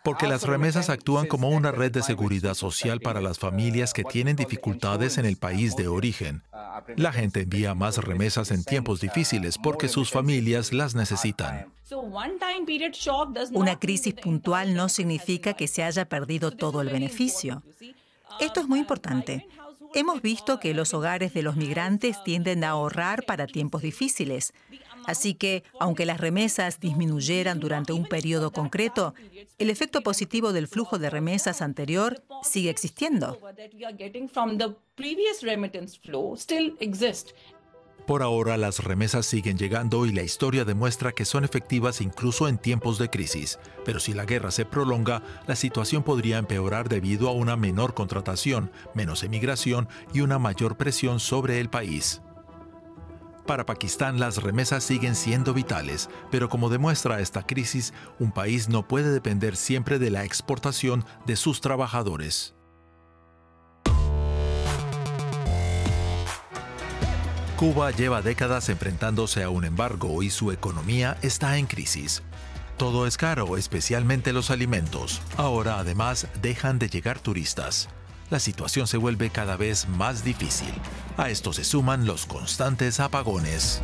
Porque las remesas actúan como una red de seguridad social para las familias que tienen dificultades en el país de origen. La gente envía más remesas en tiempos difíciles porque sus familias las necesitan. Una crisis puntual no significa que se haya perdido todo el beneficio. Esto es muy importante. Hemos visto que los hogares de los migrantes tienden a ahorrar para tiempos difíciles. Así que, aunque las remesas disminuyeran durante un periodo concreto, el efecto positivo del flujo de remesas anterior sigue existiendo. Por ahora, las remesas siguen llegando y la historia demuestra que son efectivas incluso en tiempos de crisis. Pero si la guerra se prolonga, la situación podría empeorar debido a una menor contratación, menos emigración y una mayor presión sobre el país. Para Pakistán, las remesas siguen siendo vitales, pero como demuestra esta crisis, un país no puede depender siempre de la exportación de sus trabajadores. Cuba lleva décadas enfrentándose a un embargo y su economía está en crisis. Todo es caro, especialmente los alimentos. Ahora, además, dejan de llegar turistas. La situación se vuelve cada vez más difícil. A esto se suman los constantes apagones.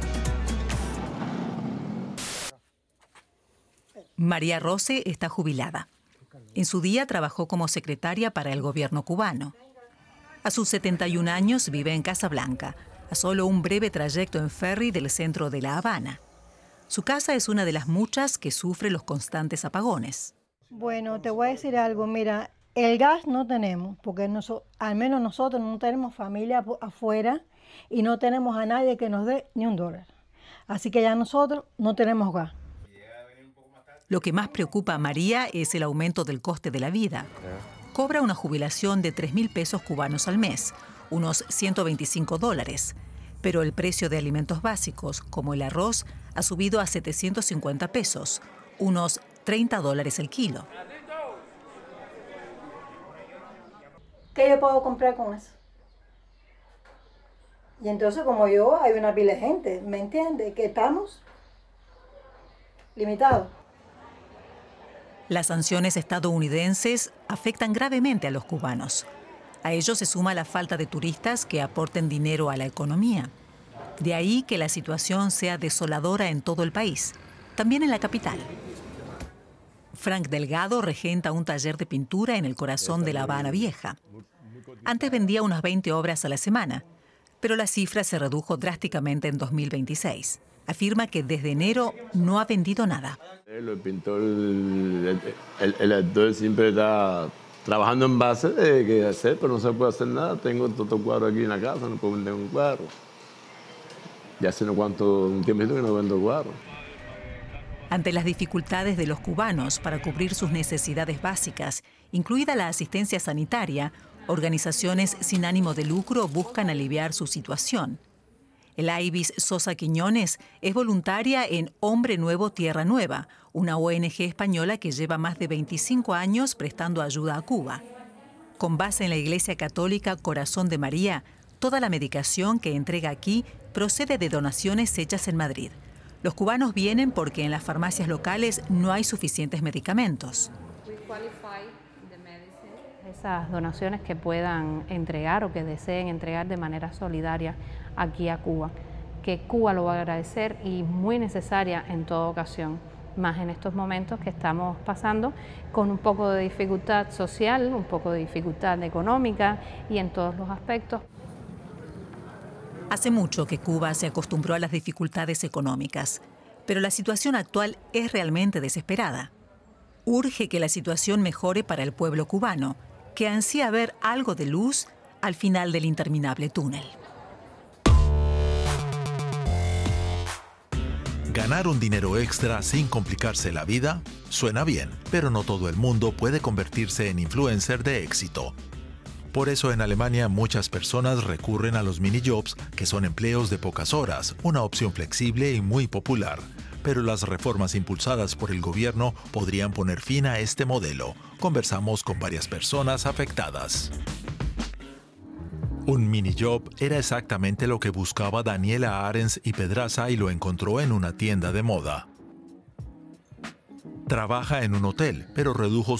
María Rose está jubilada. En su día trabajó como secretaria para el gobierno cubano. A sus 71 años vive en Casablanca, a solo un breve trayecto en ferry del centro de La Habana. Su casa es una de las muchas que sufre los constantes apagones. Bueno, te voy a decir algo, mira, el gas no tenemos, porque al menos nosotros no tenemos familia afuera y no tenemos a nadie que nos dé ni $1. Así que ya nosotros no tenemos gas. Lo que más preocupa a María es el aumento del coste de la vida. Cobra una jubilación de 3.000 pesos cubanos al mes, unos $125, pero el precio de alimentos básicos, como el arroz, ha subido a 750 pesos, unos $30 el kilo. ¿Qué yo puedo comprar con eso? Y entonces, como yo, hay una pila de gente, ¿me entiende? Que estamos limitados. Las sanciones estadounidenses afectan gravemente a los cubanos. A ello se suma la falta de turistas que aporten dinero a la economía. De ahí que la situación sea desoladora en todo el país, también en la capital. Frank Delgado regenta un taller de pintura en el corazón de La Habana Vieja. Antes vendía unas 20 obras a la semana, pero la cifra se redujo drásticamente en 2026. Afirma que desde enero no ha vendido nada. El pintor, el actor siempre está trabajando en base de qué hacer, pero no se puede hacer nada. Tengo todo cuadro aquí en la casa, no puedo vender un cuadro. Ya hace un tiempito que no vendo cuadros. Ante las dificultades de los cubanos para cubrir sus necesidades básicas, incluida la asistencia sanitaria, organizaciones sin ánimo de lucro buscan aliviar su situación. El Ibis Sosa Quiñones es voluntaria en Hombre Nuevo, Tierra Nueva, una ONG española que lleva más de 25 años prestando ayuda a Cuba. Con base en la Iglesia Católica Corazón de María, toda la medicación que entrega aquí procede de donaciones hechas en Madrid. Los cubanos vienen porque en las farmacias locales no hay suficientes medicamentos. Esas donaciones que puedan entregar o que deseen entregar de manera solidaria aquí a Cuba, que Cuba lo va a agradecer y muy necesaria en toda ocasión, más en estos momentos que estamos pasando con un poco de dificultad social, un poco de dificultad económica y en todos los aspectos. Hace mucho que Cuba se acostumbró a las dificultades económicas, pero la situación actual es realmente desesperada. Urge que la situación mejore para el pueblo cubano, que ansía ver algo de luz al final del interminable túnel. Ganar un dinero extra sin complicarse la vida suena bien, pero no todo el mundo puede convertirse en influencer de éxito. Por eso en Alemania muchas personas recurren a los minijobs, que son empleos de pocas horas, una opción flexible y muy popular. Pero las reformas impulsadas por el gobierno podrían poner fin a este modelo. Conversamos con varias personas afectadas. Un minijob era exactamente lo que buscaba Daniela Arens y Pedraza y lo encontró en una tienda de moda. Trabaja en un hotel, pero redujo